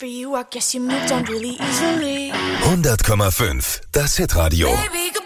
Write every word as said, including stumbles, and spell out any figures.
for you, I guess you moved on really easily. hundert Komma fünf, das Hitradio. Baby,